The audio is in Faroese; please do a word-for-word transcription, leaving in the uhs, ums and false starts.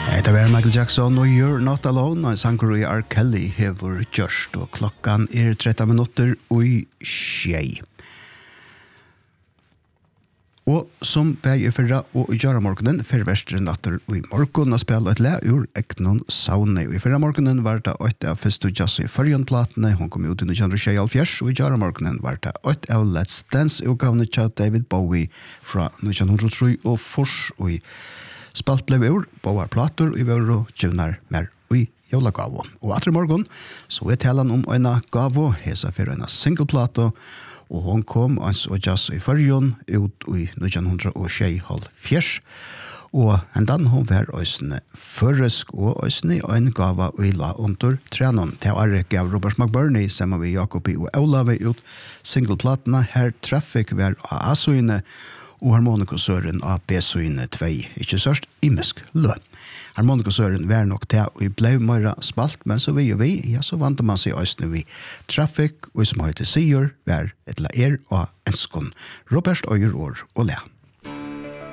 Det var Michael Jackson og You're Not Alone, og sanger i R. Kelly hever gjørst, og klokkan er tretti minutter og tjei. Og som bæg i fyrra og i gjøra morgenen, fyrir versteren natter og i morgen, og spela et le ur Egnon Saune. Og i fyrra morgenen var det åtte av første jazz i fyrjonplatene, hun kom ut i nitton tjueåtte, og i gjøra morgenen var det åtte av Let's Dance, og gavne tja David Bowie fra nitton tre og fors, og i spalt blev ur, Bowie plater, og i vår og tjunar mer og i jævla gavo. Og etter morgen, så er talan om øyna gavo, hesa fyrir øyna singleplato, og hon kom ans og jazz i fyrjon ut i nitton tjueåtte. Og hendan hon var òsne føresk og òsne ein gava og ila under trenon. Det var gav Robert McBurney sammen med Jakobi og Olavi ut singleplatene her Traffic var av A-søyne og harmonikosøren av B-søyne tvei. Ikke sørst imisk lø. Harmonikosøren var nok til og i blei møyra spalt, men så vi og vi, ja, så vant man seg òsne vi Traffic, og som heter Sigur, var et la er og enskon. Robert Øyer år og le.